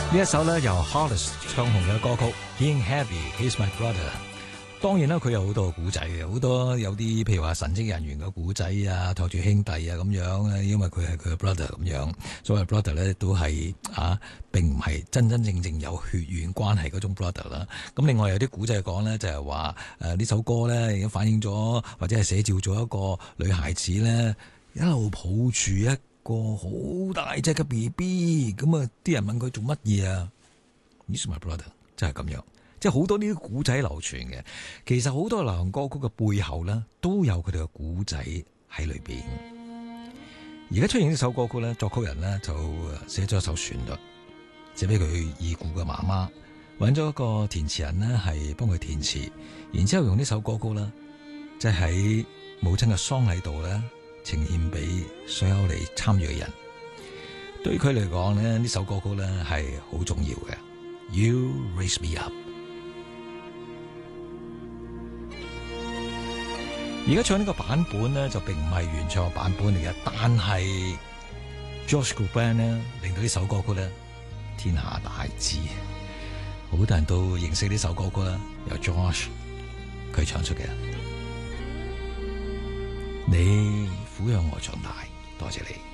呢一首咧由 Hollis 唱紅嘅歌曲 King Heavy He's My Brother。當然啦，佢有好多古仔嘅，好多有啲譬如話神職人員嘅古仔啊，托住兄弟啊咁樣，因為佢係佢嘅 brother 咁樣，所謂 brother 咧都係並唔係真真正正有血緣關係嗰種 brother 啦。咁另外有啲古仔講咧，就係話呢首歌咧已經反映咗或者係寫照咗一個女孩子咧一路抱住一個好大隻嘅 BB， 咁啊啲人問佢做乜嘢啊？ He's my brother， 真係咁樣。即係好多呢啲古仔流傳嘅，其實好多流行歌曲嘅背後呢，都有佢哋嘅古仔喺裏邊。而家出現呢首歌曲呢，作曲人呢就寫咗一首旋律，寫俾佢已故嘅媽媽，揾咗一個填詞人呢係幫佢填詞，然之後用呢首歌曲呢，即係喺母親嘅喪禮度呢，呈獻俾所有嚟參與嘅人。對於佢嚟講呢，呢首歌曲呢係好重要嘅。You Raise Me Up。而家唱呢個版本呢，就並唔係原唱版本嚟嘅，但係 Josh Groban 呢令到呢首歌曲呢天下大知，好多人都認識呢首歌曲啦，由 Josh 佢唱出嘅。你撫養我長大，多謝你。